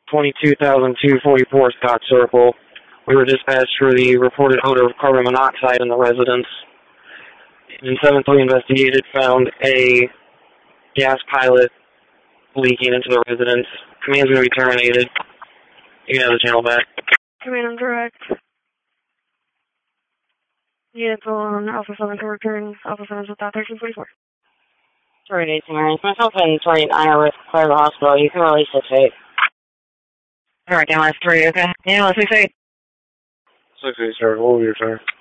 22,244 Scott Circle. We were dispatched for the reported odor of carbon monoxide in the residence. In 7-3 investigated, found a gas pilot leaking into the residence. Command's going to be terminated. You can have the channel back. Command, I'm direct. Units on Alpha 7 to return Alpha 7's without 1344. 3-8, Marines. Myself and 3-8 are with Clear the hospital. You can release 6-8. Alright, down last 3, okay. Down last 6-8. 6-8, sir. What will be your turn?